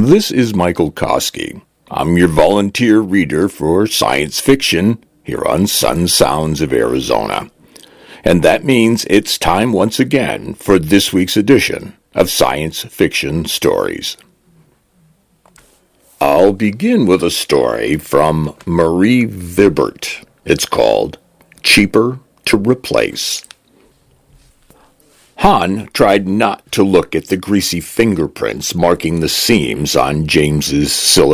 This is Michael Koski. I'm your volunteer reader for science fiction here on Sun Sounds of Arizona. And that means it's time once again for this week's edition of Science Fiction Stories. I'll begin with a story from Marie Vibert. It's called Cheaper to Replace. Han tried not to look at the greasy fingerprints marking the seams on James's silhouette.